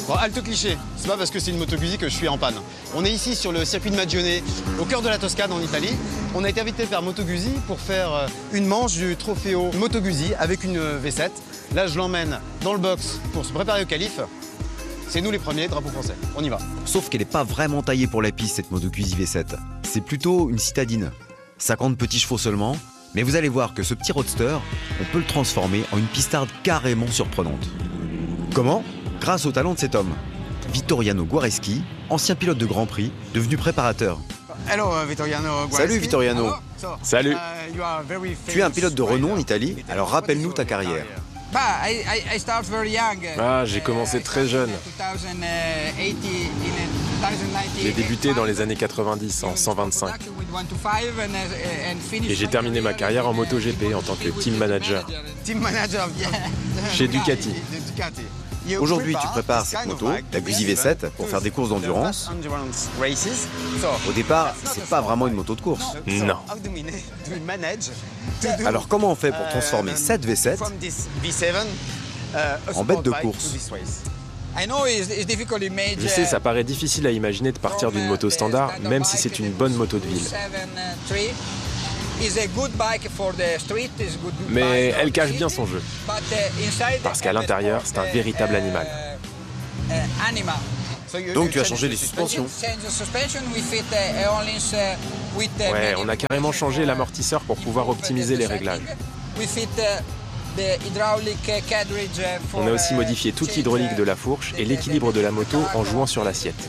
Bon, halte cliché, c'est pas parce que c'est une Moto Guzzi que je suis en panne. On est ici sur le circuit de Magione, au cœur de la Toscane en Italie. On a été invité par Moto Guzzi pour faire une manche du Trofeo Moto Guzzi avec une V7. Là, je l'emmène dans le box pour se préparer au qualif. C'est nous les premiers, drapeau français. On y va. Sauf qu'elle n'est pas vraiment taillée pour la piste, cette Moto Guzzi V7. C'est plutôt une citadine. 50 petits chevaux seulement, mais vous allez voir que ce petit roadster, on peut le transformer en une pistarde carrément surprenante. Comment ? Grâce au talent de cet homme, Vittoriano Guareschi, ancien pilote de Grand Prix, devenu préparateur. Hello, Vittoriano Guareschi. Salut Vittoriano. Salut. Tu es un pilote de renom en Italie, alors rappelle-nous ta carrière. J'ai commencé très jeune. J'ai débuté dans les années 90 en 125. Et j'ai terminé ma carrière en MotoGP en tant que team manager. Chez Ducati. Aujourd'hui, tu prépares cette moto, la Guzzi V7, pour faire des courses d'endurance. Au départ, c'est pas vraiment une moto de course. Non. Alors comment on fait pour transformer cette V7 en bête de course? Je sais, ça paraît difficile à imaginer de partir d'une moto standard, même si c'est une bonne moto de ville. Mais elle cache bien son jeu. Parce qu'à l'intérieur, c'est un véritable animal. Donc tu as changé les suspensions. Ouais, on a carrément changé l'amortisseur pour pouvoir optimiser les réglages. On a aussi modifié toute l'hydraulique de la fourche et l'équilibre de la moto en jouant sur l'assiette.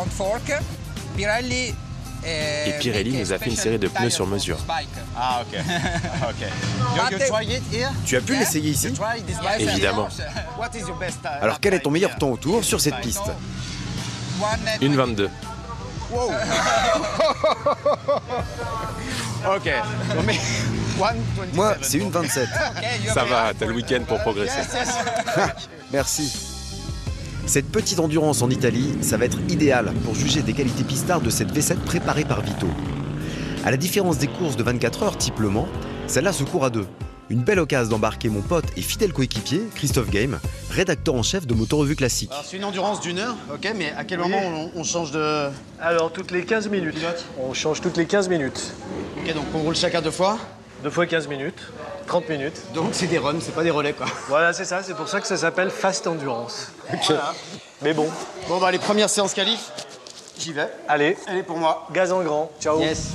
Et Pirelli nous a fait une série de pneus sur mesure. Ah, ok. Tu as pu l'essayer ici? Évidemment. Alors quel est ton meilleur temps au tour sur cette piste? Une 22. Wow. Ok. Moi, c'est une 27. Ça va, t'as le week-end pour progresser. Merci. Cette petite endurance en Italie, ça va être idéal pour juger des qualités pistardes de cette V7 préparée par Vito. À la différence des courses de 24 heures type Le Mans, celle-là se court à deux. Une belle occasion d'embarquer mon pote et fidèle coéquipier, Christophe Game, rédacteur en chef de Moto Revue Classique. Alors c'est une endurance d'une heure, ok, mais à quel moment on change de... Alors toutes les 15 minutes. On change toutes les 15 minutes. Ok, donc on roule chacun 2 fois. 2 fois 15 minutes, 30 minutes. Donc c'est des runs, c'est pas des relais quoi. Voilà, c'est ça, c'est pour ça que ça s'appelle Fast Endurance. Ok. Voilà. Mais bon. Bon bah les premières séances qualif, j'y vais. Allez. Elle est pour moi. Gaz en grand, ciao. Yes.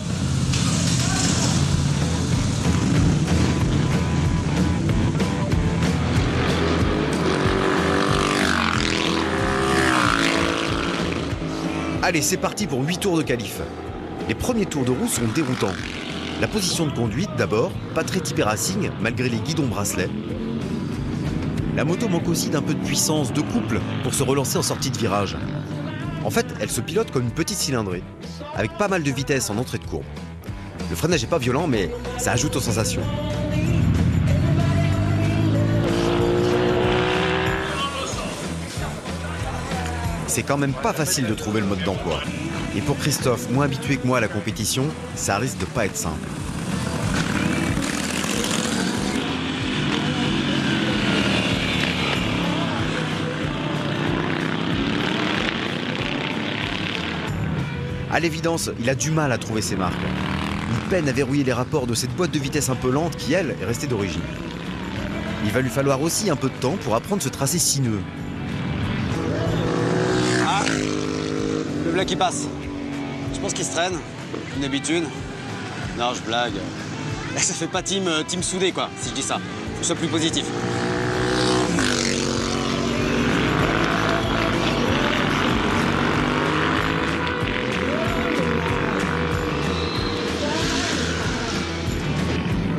Allez, c'est parti pour 8 tours de qualif. Les premiers tours de roue sont déroutants. La position de conduite d'abord, pas très typée racing malgré les guidons bracelets. La moto manque aussi d'un peu de puissance, de couple pour se relancer en sortie de virage. En fait, elle se pilote comme une petite cylindrée, avec pas mal de vitesse en entrée de courbe. Le freinage n'est pas violent, mais ça ajoute aux sensations. C'est quand même pas facile de trouver le mode d'emploi. Et pour Christophe, moins habitué que moi à la compétition, ça risque de pas être simple. À l'évidence, il a du mal à trouver ses marques. Il peine à verrouiller les rapports de cette boîte de vitesse un peu lente qui, elle, est restée d'origine. Il va lui falloir aussi un peu de temps pour apprendre ce tracé sinueux. Ah, le black qui passe. Je pense qu'il se traîne, une habitude. Non, je blague. Ça fait pas team soudé, quoi, si je dis ça. Faut que ce soit plus positif.